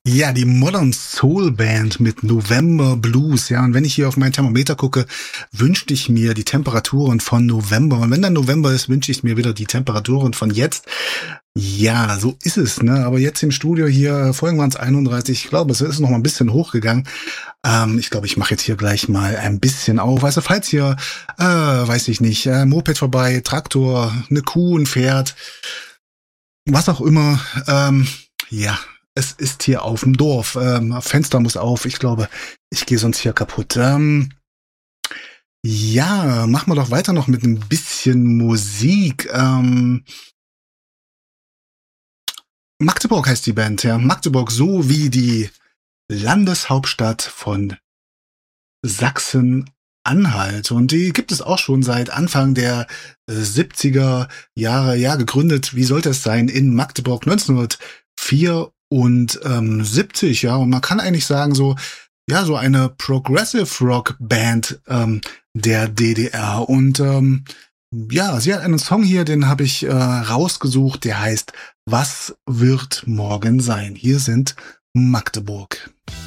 Ja, die Modern Soul Band mit November Blues. Ja, und wenn ich hier auf mein Thermometer gucke, wünschte ich mir die Temperaturen von November. Und wenn dann November ist, wünsche ich mir wieder die Temperaturen von jetzt. Ja, so ist es, ne? Aber jetzt im Studio hier, vorhin waren es 31. Ich glaube, es ist noch mal ein bisschen hochgegangen. Ich glaube, ich mache jetzt hier gleich mal ein bisschen auf. Also falls hier, weiß ich nicht, Moped vorbei, Traktor, eine Kuh, ein Pferd, was auch immer, ja, es ist hier auf dem Dorf. Fenster muss auf. Ich glaube, ich gehe sonst hier kaputt. Ja, machen wir doch weiter noch mit ein bisschen Musik. Magdeburg heißt die Band, ja. Magdeburg, so wie die Landeshauptstadt von Sachsen-Anhalt. Und die gibt es auch schon seit Anfang der 70er Jahre, ja, gegründet. Wie sollte es sein? In Magdeburg 1974, ja. Und man kann eigentlich sagen, so, ja, so eine Progressive Rock Band der DDR. Und ja, sie hat einen Song hier, den habe ich rausgesucht, der heißt Was wird morgen sein? Hier sind Magdeburg.